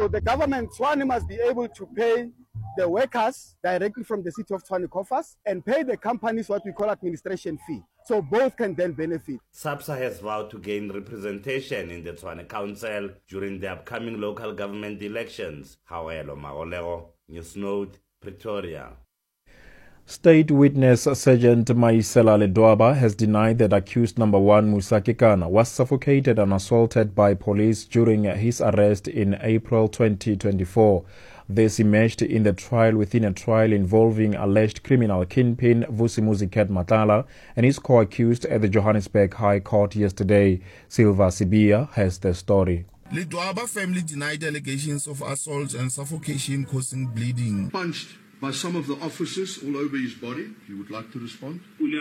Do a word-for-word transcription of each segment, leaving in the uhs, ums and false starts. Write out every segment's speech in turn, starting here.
So the government, Tshwane, must be able to pay the workers directly from the city of Tshwane coffers and pay the companies what we call administration fee. So both can then benefit. SAPSA has vowed to gain representation in the Tshwane Council during the upcoming local government elections. Hawelo Magolego, Newsnote, Pretoria. State witness Sergeant Maisela Ledwaba has denied that accused number one Musa Kekana was suffocated and assaulted by police during his arrest in April twenty twenty-four. This emerged in the trial within a trial involving alleged criminal kingpin Vusimuzi Ket Matala and his co-accused at the Johannesburg High Court yesterday. Silva Sibia has the story. Ledwaba family denied allegations of assault and suffocation causing bleeding. Punched by some of the officers all over his body. If you would like to respond.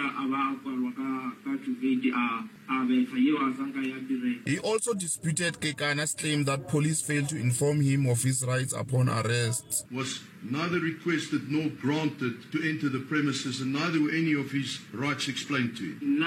He also disputed Kekana's claim that police failed to inform him of his rights upon arrest. Was neither requested nor granted to enter the premises, and neither were any of his rights explained to him.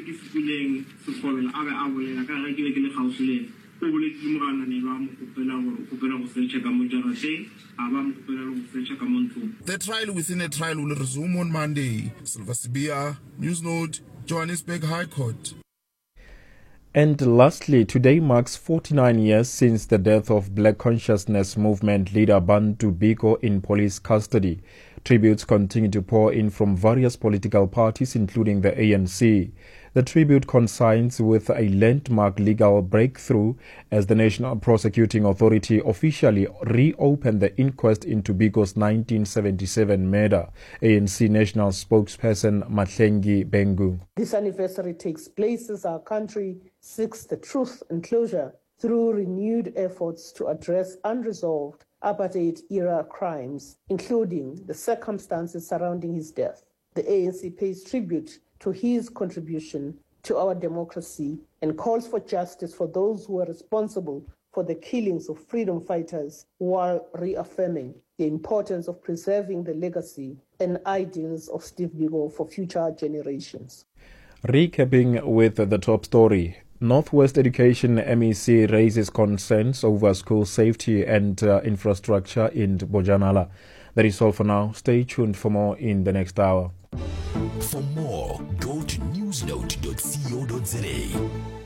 The trial within a trial will resume on Monday. Silva Sibia, Newsnote, Johannesburg High Court. And lastly, today marks forty-nine years since the death of Black Consciousness Movement leader Bantu Biko in police custody. Tributes continue to pour in from various political parties, including the A N C. The tribute coincides with a landmark legal breakthrough as the National Prosecuting Authority officially reopened the inquest into Biko's nineteen seventy-seven murder. A N C National Spokesperson Mahlengi Bengu. This anniversary takes place as our country seeks the truth and closure through renewed efforts to address unresolved apartheid-era crimes, including the circumstances surrounding his death. The A N C pays tribute to his contribution to our democracy and calls for justice for those who were responsible for the killings of freedom fighters, while reaffirming the importance of preserving the legacy and ideals of Steve Biko for future generations. Recapping with the top story. Northwest Education M E C raises concerns over school safety and uh, infrastructure in Bojanala. That is all for now. Stay tuned for more in the next hour. For more, go to newsnote dot co dot za.